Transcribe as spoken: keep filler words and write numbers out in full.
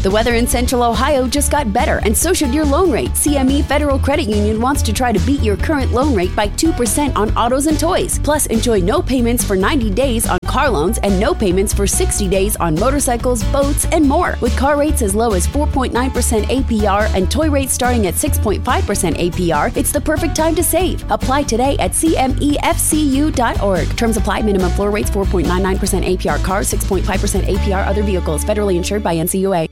The weather in Central Ohio just got better, and so should your loan rate. C M E Federal Credit Union wants to try to beat your current loan rate by two percent on autos and toys. Plus, enjoy no payments for ninety days on car loans and no payments for sixty days on motorcycles, boats, and more. With car rates as low as four point nine percent A P R and toy rates starting at six point five percent A P R, it's the perfect time to save. Apply today at C M E F C U dot org. Terms apply. Minimum floor rates four point nine nine percent A P R cars, six point five percent A P R other vehicles. Federally insured by N C U A.